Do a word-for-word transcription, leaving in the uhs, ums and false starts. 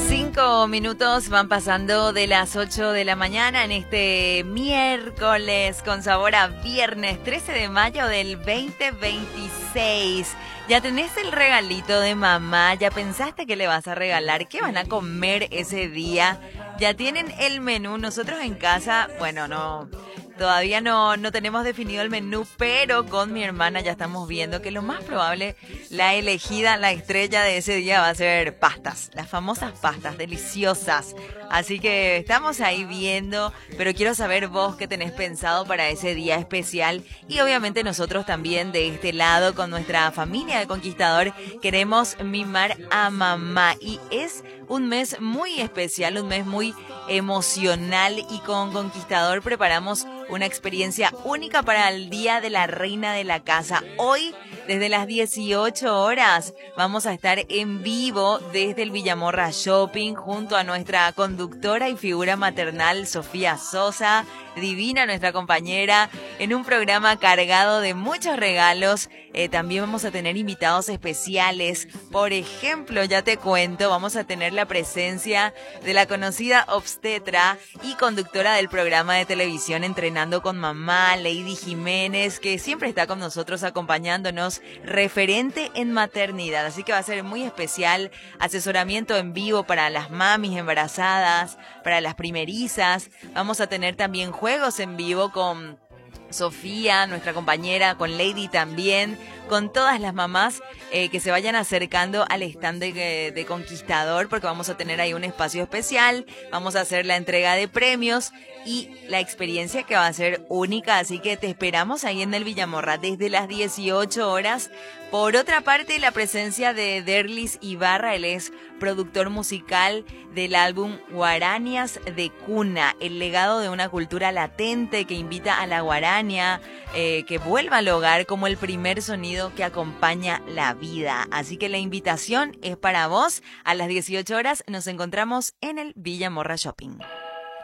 Cinco minutos van pasando de las ocho de la mañana en este miércoles con sabor a viernes trece de mayo del veinte veintiséis. Ya tenés el regalito de mamá, ya pensaste que le vas a regalar, qué van a comer ese día, ya tienen el menú. Nosotros en casa, bueno, no... Todavía no, no tenemos definido el menú, pero con mi hermana ya estamos viendo que lo más probable, la elegida, la estrella de ese día va a ser pastas, las famosas pastas deliciosas. Así que estamos ahí viendo, pero quiero saber vos qué tenés pensado para ese día especial. Y obviamente nosotros también de este lado, con nuestra familia de Conquistador, queremos mimar a mamá. Y es un mes muy especial, un mes muy emocional, y con Conquistador preparamos una experiencia única para el Día de la Reina de la Casa. Hoy, desde las dieciocho horas, vamos a estar en vivo desde el Villamorra Shopping junto a nuestra conductora y figura maternal Sofía Sosa, divina nuestra compañera, en un programa cargado de muchos regalos. Eh, también vamos a tener invitados especiales. Por ejemplo, ya te cuento, vamos a tener la presencia de la conocida obstetra y conductora del programa de televisión Entrenando con Mamá, Lady Jiménez, que siempre está con nosotros acompañándonos, referente en maternidad. Así que va a ser muy especial, asesoramiento en vivo para las mamis embarazadas, para las primerizas. Vamos a tener también juegos en vivo con Sofía, nuestra compañera, con Lady también, con todas las mamás eh, que se vayan acercando al stand de, de Conquistador, porque vamos a tener ahí un espacio especial, vamos a hacer la entrega de premios y la experiencia que va a ser única, así que te esperamos ahí en el Villamorra desde las dieciocho horas. Por otra parte, la presencia de Derlis Ibarra, él es productor musical del álbum Guaranias de Cuna, el legado de una cultura latente que invita a la guarania, eh, que vuelva al hogar como el primer sonido que acompaña la vida. Así que la invitación es para vos. A las dieciocho horas nos encontramos en el Villamorra Shopping.